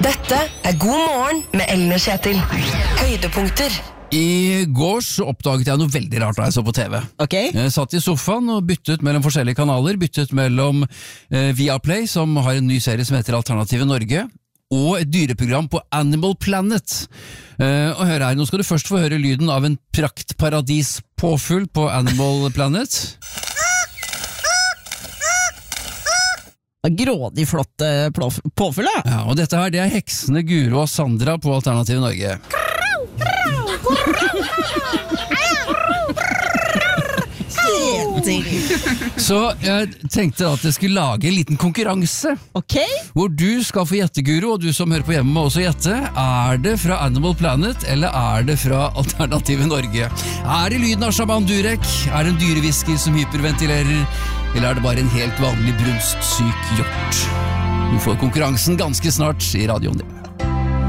Dette God morgen med Ellen og Kjetil. Høydepunkter. I går så oppdaget jeg noe veldig rart da jeg så på TV. Jeg satt i sofaen og byttet mellom forskjellige kanaler, byttet mellom Viaplay, som har en ny serie som heter Alternative Norge, og et dyreprogram på Animal Planet. Og hør her, nå skal du først få høre lyden av en praktparadis-påfugl på Animal Planet. Grådig flott påfugl, da. Ja, og dette her, det er heksene Guro og Sandra på Alternative Norge. Så jeg tenkte at jeg skulle lage en liten konkurranse. Hvor du skal få gjette, Guro, og du som hører på hjemme må også gjette. Er det fra Animal Planet, eller er det fra Alternative Norge? Er det lyden av Shaban Durek? Er det en dyrehvisker som hyperventilerer? Eller er det bare en helt vanlig brunstsyk hjort? Du får konkurransen ganske snart i radioen din.